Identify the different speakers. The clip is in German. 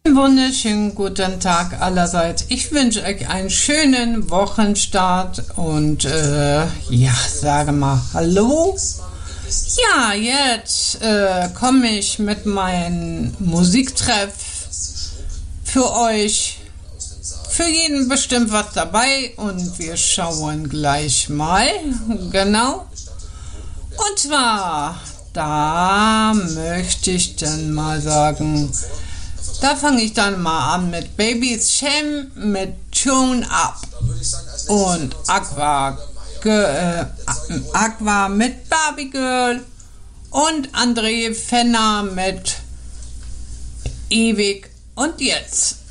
Speaker 1: Wunderschönen guten Tag allerseits. Ich wünsche euch einen schönen Wochenstart und sage mal Hallo. Ja, jetzt komme ich mit meinem Musiktreff für euch. Für jeden bestimmt was dabei und wir schauen gleich mal. Genau. Und zwar, da möchte ich dann mal sagen, da fange ich dann mal an mit Baby's Shame, mit Tune Up und Aqua mit Barbie Girl und André Fenner mit Ewig und Jetzt.